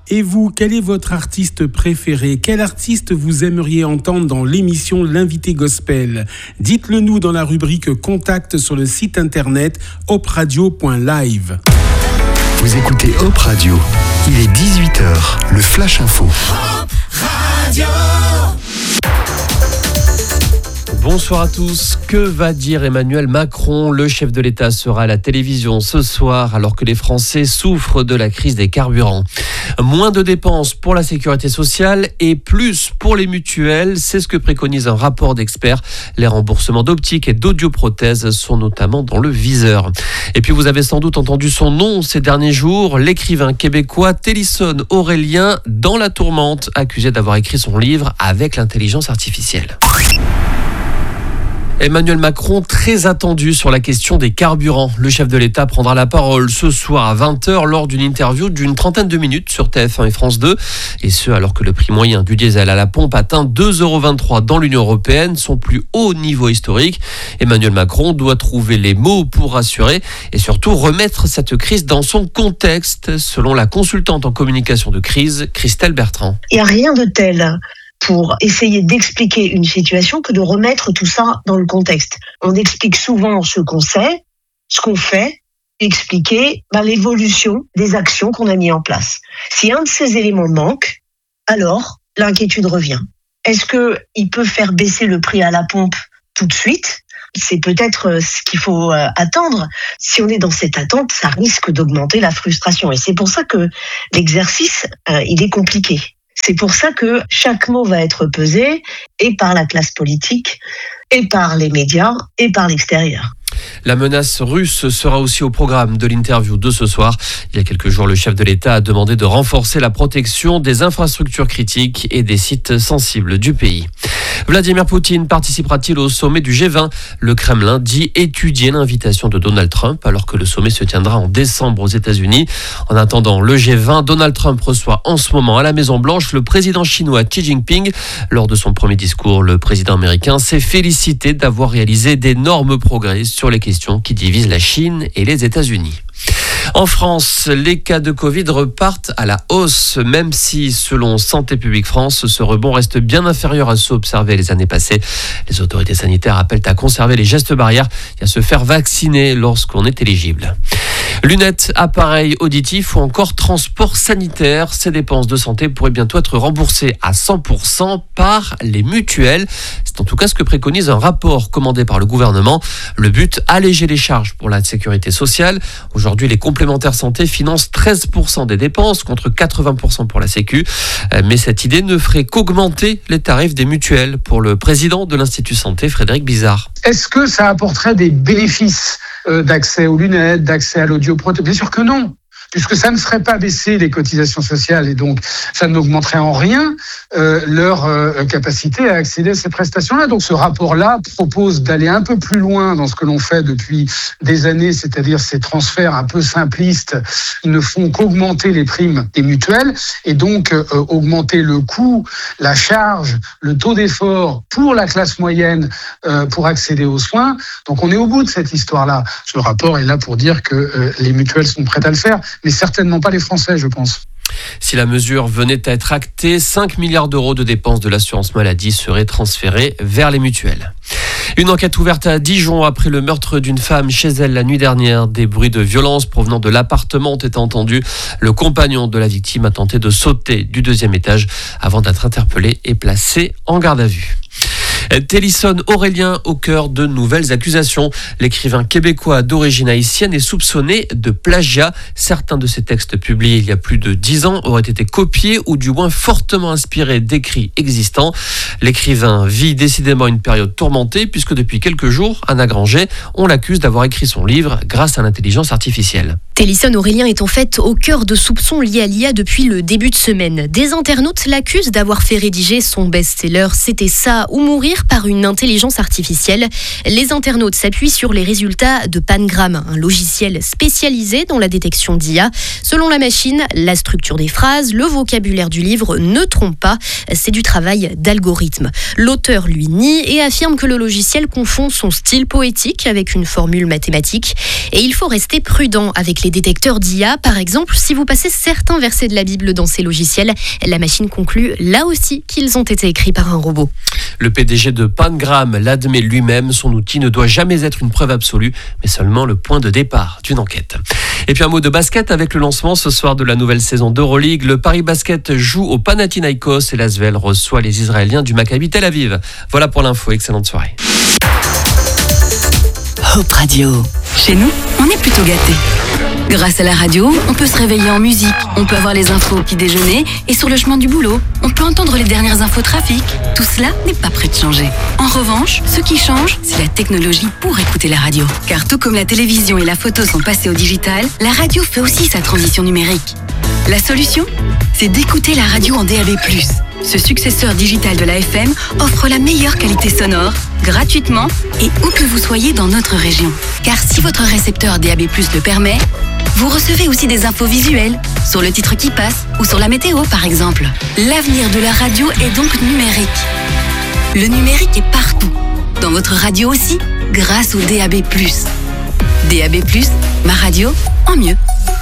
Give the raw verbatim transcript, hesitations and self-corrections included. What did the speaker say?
Et vous, quel est votre artiste préféré ? Quel artiste vous aimeriez entendre dans l'émission L'invité gospel ? Dites-le nous dans la rubrique Contact sur le site internet hop radio point live. Vous écoutez Hop Radio. Il est dix-huit heures, le Flash Info. Hop Radio. Bonsoir à tous. Que va dire Emmanuel Macron ? Le chef de l'État sera à la télévision ce soir alors que les Français souffrent de la crise des carburants. Moins de dépenses pour la sécurité sociale et plus pour les mutuelles, c'est ce que préconise un rapport d'experts. Les remboursements d'optique et d'audioprothèses sont notamment dans le viseur. Et puis vous avez sans doute entendu son nom ces derniers jours, l'écrivain québécois Télisson Aurélien dans la tourmente, accusé d'avoir écrit son livre avec l'intelligence artificielle. Emmanuel Macron, très attendu sur la question des carburants. Le chef de l'État prendra la parole ce soir à vingt heures lors d'une interview d'une trentaine de minutes sur T F un et France deux. Et ce, alors que le prix moyen du diesel à la pompe atteint deux euros vingt-trois dans l'Union européenne, son plus haut niveau historique. Emmanuel Macron doit trouver les mots pour rassurer et surtout remettre cette crise dans son contexte, selon la consultante en communication de crise, Christelle Bertrand. Il n'y a rien de tel pour essayer d'expliquer une situation que de remettre tout ça dans le contexte. On explique souvent ce qu'on sait, ce qu'on fait, expliquer ben, l'évolution des actions qu'on a mis en place. Si un de ces éléments manque, alors l'inquiétude revient. Est-ce qu'il peut faire baisser le prix à la pompe tout de suite ? C'est peut-être ce qu'il faut attendre. Si on est dans cette attente, ça risque d'augmenter la frustration. Et c'est pour ça que l'exercice, euh, il est compliqué. C'est pour ça que chaque mot va être pesé, et par la classe politique, et par les médias, et par l'extérieur. La menace russe sera aussi au programme de l'interview de ce soir. Il y a quelques jours, le chef de l'État a demandé de renforcer la protection des infrastructures critiques et des sites sensibles du pays. Vladimir Poutine participera-t-il au sommet du G vingt ? Le Kremlin dit étudier l'invitation de Donald Trump alors que le sommet se tiendra en décembre aux États-Unis. En attendant le G vingt, Donald Trump reçoit en ce moment à la Maison-Blanche le président chinois Xi Jinping. Lors de son premier discours, le président américain s'est félicité d'avoir réalisé d'énormes progrès sur les questions qui divisent la Chine et les États-Unis. En France, les cas de Covid repartent à la hausse, même si, selon Santé publique France, ce rebond reste bien inférieur à ceux observés les années passées. Les autorités sanitaires appellent à conserver les gestes barrières et à se faire vacciner lorsqu'on est éligible. Lunettes, appareils auditifs ou encore transport sanitaire, ces dépenses de santé pourraient bientôt être remboursées à cent pour cent par les mutuelles. C'est en tout cas ce que préconise un rapport commandé par le gouvernement. Le but, alléger les charges pour la sécurité sociale. Aujourd'hui, les complémentaires santé financent treize pour cent des dépenses contre quatre-vingts pour cent pour la Sécu. Mais cette idée ne ferait qu'augmenter les tarifs des mutuelles pour le président de l'Institut Santé, Frédéric Bizard. Est-ce que ça apporterait des bénéfices euh, d'accès aux lunettes, d'accès à l'audioprothèse ? Bien sûr que non, puisque ça ne ferait pas baisser les cotisations sociales et donc ça n'augmenterait en rien euh, leur euh, capacité à accéder à ces prestations-là. Donc ce rapport-là propose d'aller un peu plus loin dans ce que l'on fait depuis des années, c'est-à-dire ces transferts un peu simplistes qui ne font qu'augmenter les primes des mutuelles et donc euh, augmenter le coût, la charge, le taux d'effort pour la classe moyenne euh, pour accéder aux soins. Donc on est au bout de cette histoire-là. Ce rapport est là pour dire que euh, les mutuelles sont prêtes à le faire, mais certainement pas les Français, je pense. Si la mesure venait à être actée, cinq milliards d'euros de dépenses de l'assurance maladie seraient transférés vers les mutuelles. Une enquête ouverte à Dijon après le meurtre d'une femme chez elle la nuit dernière. Des bruits de violence provenant de l'appartement ont été entendus. Le compagnon de la victime a tenté de sauter du deuxième étage avant d'être interpellé et placé en garde à vue. Télisson Aurélien au cœur de nouvelles accusations. L'écrivain québécois d'origine haïtienne est soupçonné de plagiat. Certains de ses textes publiés il y a plus de dix ans auraient été copiés ou du moins fortement inspirés d'écrits existants. L'écrivain vit décidément une période tourmentée puisque depuis quelques jours, à Nagranger, on l'accuse d'avoir écrit son livre grâce à l'intelligence artificielle. Télisson Aurélien est en fait au cœur de soupçons liés à l'I A depuis le début de semaine. Des internautes l'accusent d'avoir fait rédiger son best-seller « C'était ça ou mourir » lire par une intelligence artificielle. Les internautes s'appuient sur les résultats de Pangram, un logiciel spécialisé dans la détection d'I A. Selon la machine, la structure des phrases, le vocabulaire du livre ne trompe pas. C'est du travail d'algorithme. L'auteur lui nie et affirme que le logiciel confond son style poétique avec une formule mathématique. Et il faut rester prudent avec les détecteurs d'I A. Par exemple, si vous passez certains versets de la Bible dans ces logiciels, la machine conclut là aussi qu'ils ont été écrits par un robot. Le P D G de Pangram l'admet lui-même, son outil ne doit jamais être une preuve absolue, mais seulement le point de départ d'une enquête. Et puis un mot de basket avec le lancement ce soir de la nouvelle saison d'Euroleague. Le Paris Basket joue au Panathinaïkos et l'Asvel reçoit les Israéliens du Maccabi Tel Aviv. Voilà pour l'info, excellente soirée. Hop Radio. Chez nous, on est plutôt gâtés. Grâce à la radio, on peut se réveiller en musique, on peut avoir les infos au petit déjeuner et sur le chemin du boulot. On peut entendre les dernières infos trafic. Tout cela n'est pas prêt de changer. En revanche, ce qui change, c'est la technologie pour écouter la radio. Car tout comme la télévision et la photo sont passés au digital, la radio fait aussi sa transition numérique. La solution, c'est d'écouter la radio en D A B plus. Ce successeur digital de la F M offre la meilleure qualité sonore, gratuitement et où que vous soyez dans notre région. Car si votre récepteur D A B plus le permet, vous recevez aussi des infos visuelles, sur le titre qui passe ou sur la météo par exemple. L'avenir de la radio est donc numérique. Le numérique est partout, dans votre radio aussi, grâce au D A B plus. D A B plus, ma radio en mieux.